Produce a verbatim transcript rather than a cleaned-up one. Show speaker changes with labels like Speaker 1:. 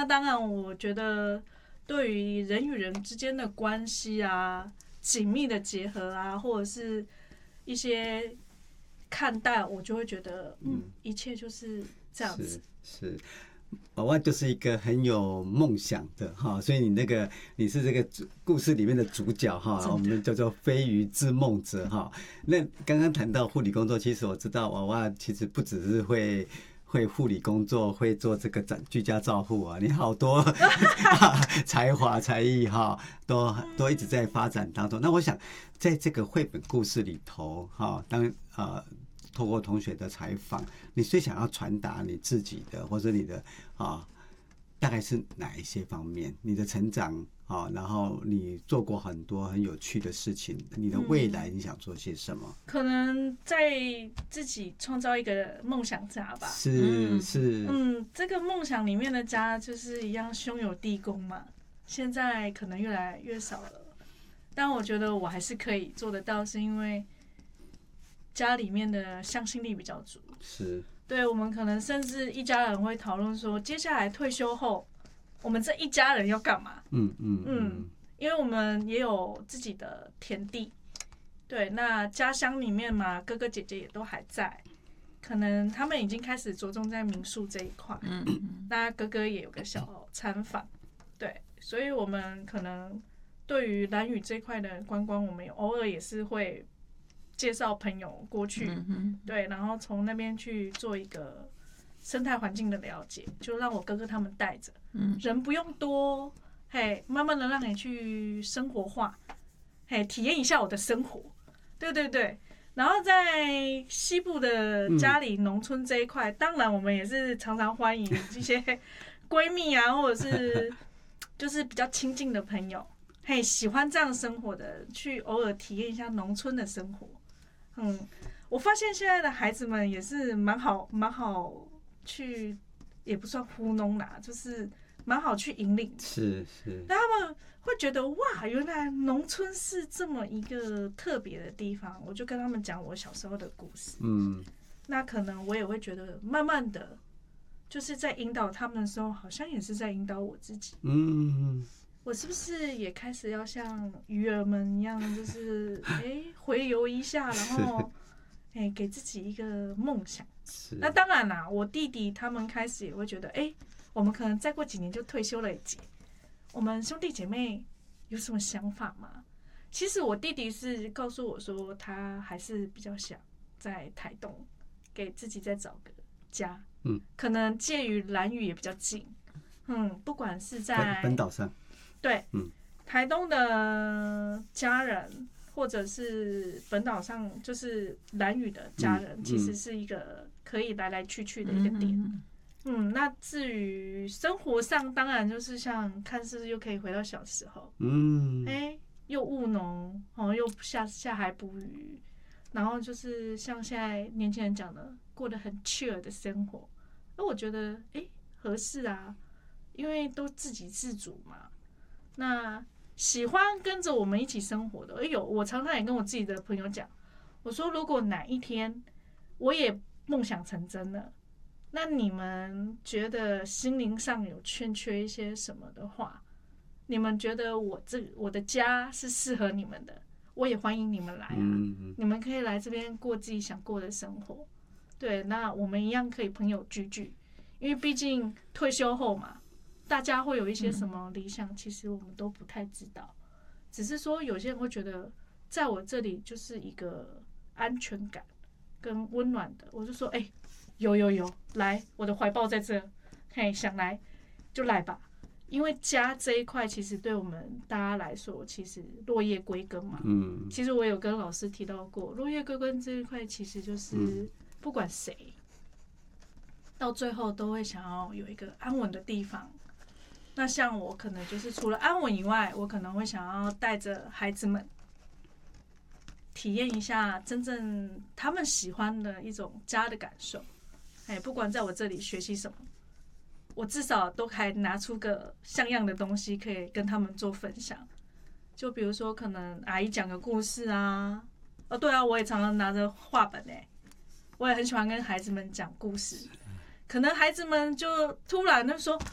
Speaker 1: 那当然，我觉得对于人与人之间的关系啊，紧密的结合啊，或者是一些看待，我就会觉得，嗯，一切就是这样子。
Speaker 2: 是是。娃娃就是一个很有梦想的哈，所以你那个你是这个故事里面的主角哈，我们叫做飞鱼之梦者哈。那刚刚谈到护理工作，其实我知道娃娃其实不只是会会护理工作，会做这个居家照护啊，你好多才华才艺哈，都都一直在发展当中。那我想在这个绘本故事里头哈，当呃。透过同学的采访，你最想要传达你自己的，或者你的啊，大概是哪一些方面？你的成长啊，然后你做过很多很有趣的事情，你的未来你想做些什么？
Speaker 1: 嗯、可能在自己创造一个梦想家吧。
Speaker 2: 是是，
Speaker 1: 嗯，这个梦想里面的家就是一样兄友弟恭嘛，现在可能越来越少了，但我觉得我还是可以做得到，是因为家里面的向心力比较足，
Speaker 2: 是
Speaker 1: 对，我们可能甚至一家人会讨论说，接下来退休后，我们这一家人要干嘛？
Speaker 2: 嗯嗯
Speaker 1: 嗯，因为我们也有自己的田地，对，那家乡里面嘛，哥哥姐姐也都还在，可能他们已经开始着重在民宿这一块，嗯，那哥哥也有个小餐坊，对，所以我们可能对于兰屿这块的观光，我们偶尔也是会介绍朋友过去，嗯、对，然后从那边去做一个生态环境的了解，就让我哥哥他们带着，嗯，人不用多，嘿，慢慢的让你去生活化，嘿，体验一下我的生活，对对对。然后在西部的家里农村这一块，嗯、当然我们也是常常欢迎一些闺蜜啊，或者是就是比较亲近的朋友，嘿，喜欢这样生活的，去偶尔体验一下农村的生活。嗯，我发现现在的孩子们也是蛮好，蛮好去，也不算糊弄啦，就是蛮好去引领的。
Speaker 2: 是是，
Speaker 1: 那他们会觉得哇，原来农村是这么一个特别的地方。我就跟他们讲我小时候的故事。嗯，那可能我也会觉得，慢慢的，就是在引导他们的时候，好像也是在引导我自己。嗯。我是不是也开始要像鱼儿们一样，就是哎回游一下，然后哎给自己一个梦想？那当然啦，我弟弟他们开始也会觉得，哎，我们可能再过几年就退休了一节，我们兄弟姐妹有什么想法吗？其实我弟弟是告诉我说，他还是比较想在台东给自己再找个家，嗯，可能介于兰屿也比较近，嗯，不管是在
Speaker 2: 本岛上。
Speaker 1: 对，嗯，台东的家人或者是本岛上就是兰屿的家人，嗯、其实是一个可以来来去去的一个点。嗯, 嗯，那至于生活上，当然就是像看是不是又可以回到小时候，嗯，哎，又务农，哦，又下下海捕鱼，然后就是像现在年轻人讲的，过得很 chill 的生活。那我觉得，哎，合适啊，因为都自给自足嘛。那喜欢跟着我们一起生活的，哎呦，我常常也跟我自己的朋友讲，我说如果哪一天我也梦想成真了，那你们觉得心灵上有欠缺一些什么的话，你们觉得我这我的家是适合你们的，我也欢迎你们来啊，嗯、你们可以来这边过自己想过的生活。对，那我们一样可以朋友聚聚，因为毕竟退休后嘛。大家会有一些什么理想，其实我们都不太知道，只是说有些人会觉得，在我这里就是一个安全感跟温暖的。我就说，哎、欸，有有有，来，我的怀抱在这，嘿，想来就来吧。因为家这一块，其实对我们大家来说，其实落叶归根嘛。嗯。其实我有跟老师提到过，落叶归根这一块，其实就是不管谁，到最后都会想要有一个安稳的地方。那像我可能就是除了安稳以外，我可能会想要带着孩子们体验一下真正他们喜欢的一种家的感受。哎，不管在我这里学习什么，我至少都还拿出个像样的东西可以跟他们做分享。就比如说，可能阿姨讲个故事啊，哦，对啊，我也常常拿着画本哎，我也很喜欢跟孩子们讲故事。可能孩子们就突然就说：“